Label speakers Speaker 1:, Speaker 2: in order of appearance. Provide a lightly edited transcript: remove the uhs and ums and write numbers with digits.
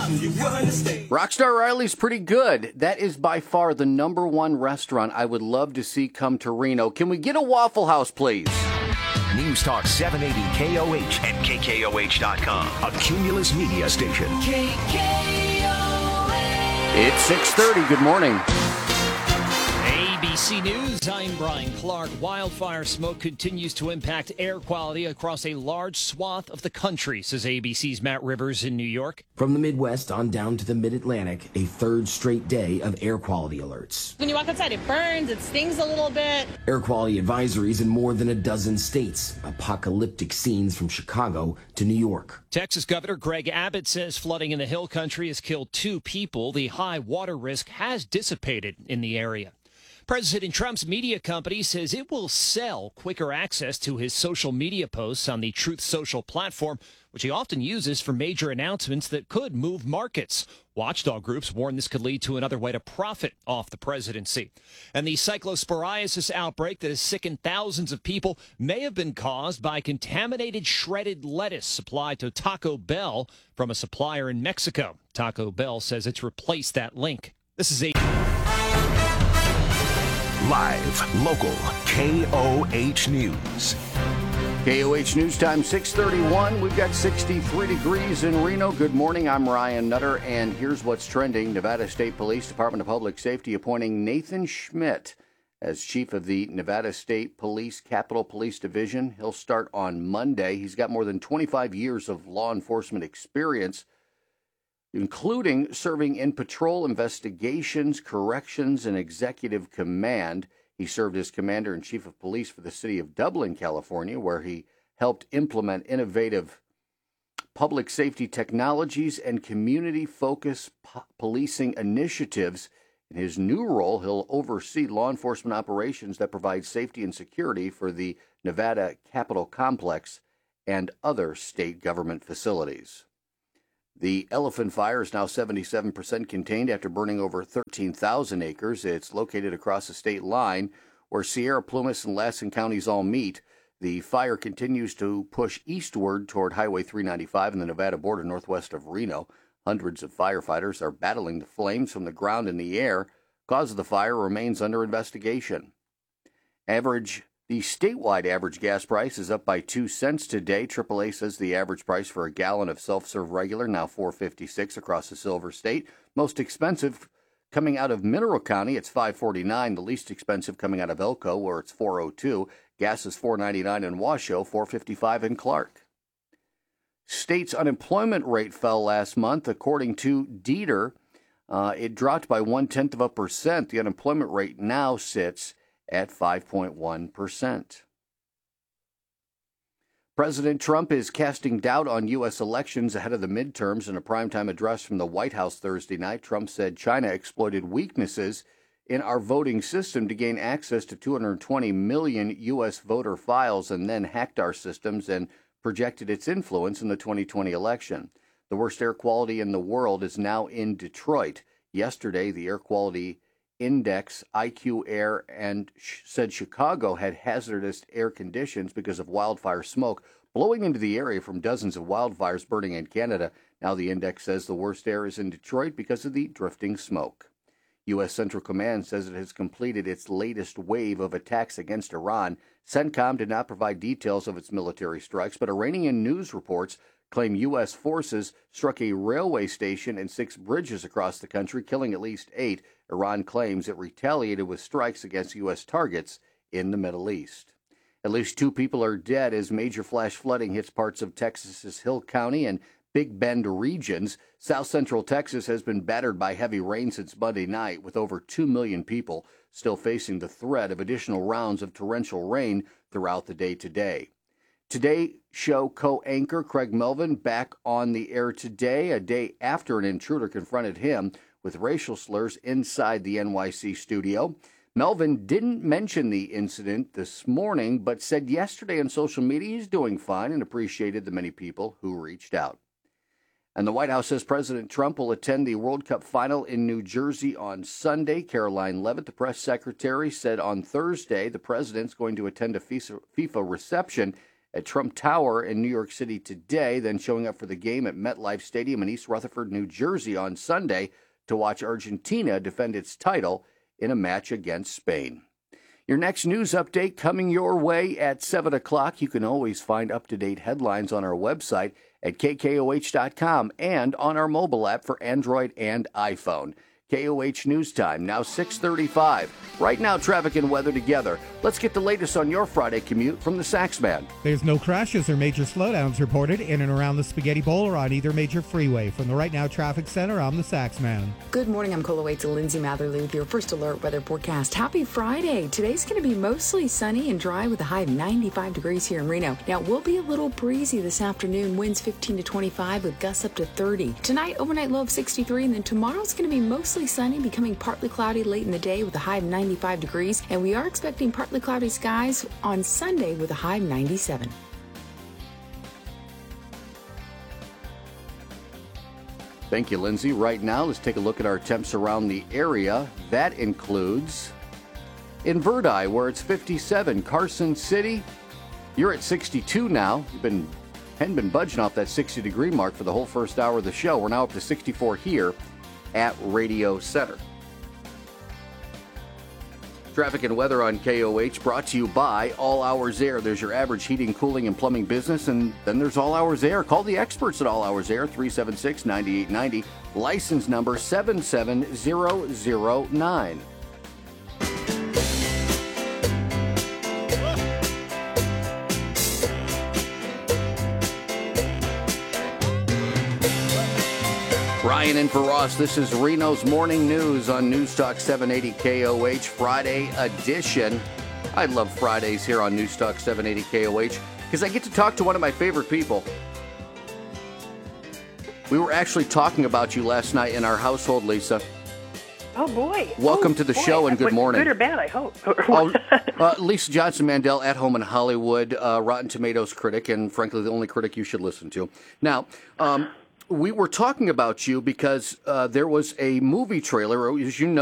Speaker 1: Rockstar Riley's pretty good. That is by far the number one restaurant I would love to see come to Reno. Can we get a Waffle House, please?
Speaker 2: News Talk 780 KOH and KKOH.com. A Cumulus media station.
Speaker 1: It's 6:30. Good morning.
Speaker 3: ABC News, I'm Brian Clark. Wildfire smoke continues to impact air quality across a large swath of the country, says ABC's Matt Rivers in New York.
Speaker 4: From the Midwest on down to the Mid-Atlantic, a third straight day of air quality alerts.
Speaker 5: When you walk outside, it burns, it stings a little bit.
Speaker 4: Air quality advisories in more than a dozen states. Apocalyptic scenes from Chicago to New York.
Speaker 3: Texas Governor Greg Abbott says flooding in the Hill Country has killed 2 people. The high water risk has dissipated in the area. President Trump's media company says it will sell quicker access to his social media posts on the Truth Social platform, which he often uses for major announcements that could move markets. Watchdog groups warn this could lead to another way to profit off the presidency. And the cyclosporiasis outbreak that has sickened thousands of people may have been caused by contaminated shredded lettuce supplied to Taco Bell from a supplier in Mexico. Taco Bell says it's replaced that link. This is
Speaker 2: Live, local, KOH News.
Speaker 1: KOH News Time, 6:31. We've got 63 degrees in Reno. Good morning. I'm Ryan Nutter, and here's what's trending. Nevada State Police Department of Public Safety appointing Nathan Schmidt as chief of the Nevada State Police Capitol Police Division. He'll start on Monday. He's got more than 25 years of law enforcement experience, including serving in patrol investigations, corrections, and executive command. He served as commander-in-chief of police for the city of Dublin, California, where he helped implement innovative public safety technologies and community-focused policing initiatives. In his new role, he'll oversee law enforcement operations that provide safety and security for the Nevada Capitol Complex and other state government facilities. The Elephant Fire is now 77% contained after burning over 13,000 acres. It's located across the state line where Sierra, Plumas, and Lassen counties all meet. The fire continues to push eastward toward Highway 395 and the Nevada border northwest of Reno. Hundreds of firefighters are battling the flames from the ground and the air. Cause of the fire remains under investigation. The statewide average gas price is up by 2 cents today. AAA says the average price for a gallon of self-serve regular now $4.56 across the Silver State. Most expensive coming out of Mineral County, it's $5.49. The least expensive coming out of Elko, where it's $4.02. Gas is $4.99 in Washoe, $4.55 in Clark. State's unemployment rate fell last month, according to Dieter. It dropped by 0.1%. The unemployment rate now sits at 5.1%. President Trump is casting doubt on U.S. elections ahead of the midterms. In a primetime address from the White House Thursday night, Trump said China exploited weaknesses in our voting system to gain access to 220 million U.S. voter files and then hacked our systems and projected its influence in the 2020 election. The worst air quality in the world is now in Detroit. Yesterday, the air quality index, IQ Air, and said Chicago had hazardous air conditions because of wildfire smoke blowing into the area from dozens of wildfires burning in Canada. Now the index says the worst air is in Detroit because of the drifting smoke. U.S. Central Command says it has completed its latest wave of attacks against Iran. CENTCOM did not provide details of its military strikes, but Iranian news reports claim U.S. forces struck a railway station and 6 bridges across the country, killing at least 8. Iran claims it retaliated with strikes against U.S. targets in the Middle East. At least 2 people are dead as major flash flooding hits parts of Texas's Hill County and Big Bend regions. South Central Texas has been battered by heavy rain since Monday night, with over 2 million people still facing the threat of additional rounds of torrential rain throughout the day today. Today Show co-anchor Craig Melvin back on the air today, a day after an intruder confronted him with racial slurs inside the NYC studio. Melvin didn't mention the incident this morning, but said yesterday on social media he's doing fine and appreciated the many people who reached out. And the White House says President Trump will attend the World Cup final in New Jersey on Sunday. Caroline Leavitt, the press secretary, said on Thursday the president's going to attend a FIFA reception at Trump Tower in New York City today, then showing up for the game at MetLife Stadium in East Rutherford, New Jersey on Sunday to watch Argentina defend its title in a match against Spain. Your next news update coming your way at 7 o'clock. You can always find up-to-date headlines on our website at KKOH.com and on our mobile app for Android and iPhone. KOH News Time, now 6:35. Right now, traffic and weather together. Let's get the latest on your Friday commute from the Saxman.
Speaker 6: There's no crashes or major slowdowns reported in and around the Spaghetti Bowl or on either major freeway. From the Right Now Traffic Center, I'm the Saxman.
Speaker 7: Good morning. I'm Cola Waits and Lindsay Matherly with your first alert weather forecast. Happy Friday. Today's going to be mostly sunny and dry with a high of 95 degrees here in Reno. Now, it will be a little breezy this afternoon. Winds 15 to 25 with gusts up to 30. Tonight, overnight low of 63, and then tomorrow's going to be mostly sunny, becoming partly cloudy late in the day with a high of 95 degrees, and we are expecting partly cloudy skies on Sunday with a high of 97.
Speaker 1: Thank you, Lindsay. Right now, let's take a look at our temps around the area. That includes in Verdi, where it's 57. Carson City, you're at 62 now. Hadn't been budging off that 60-degree mark for the whole first hour of the show. We're now up to 64 here at Radio Center. Traffic and weather on KOH brought to you by All Hours Air. There's your average heating, cooling, and plumbing business, and then there's All Hours Air. Call the experts at All Hours Air, 376-9890, license number 77009. Ryan in for Ross. This is Reno's Morning News on News Talk 780 KOH, Friday edition. I love Fridays here on News Talk 780 KOH because I get to talk to one of my favorite people. We were actually talking about you last night in our household, Lisa.
Speaker 8: Oh, boy.
Speaker 1: Welcome to the show and good morning.
Speaker 8: Good or bad, I hope.
Speaker 1: Lisa Johnson Mandel, at home in Hollywood, Rotten Tomatoes critic, and frankly, the only critic you should listen to. Now, we were talking about you because there was a movie trailer, as you know.